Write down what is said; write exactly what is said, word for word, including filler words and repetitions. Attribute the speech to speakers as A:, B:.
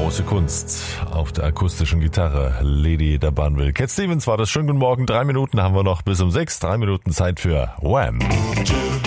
A: große Kunst auf der akustischen Gitarre, Lady da Banville. Cat Stevens war das. Schönen guten Morgen. Drei Minuten haben wir noch bis um sechs. Drei Minuten Zeit für Wham!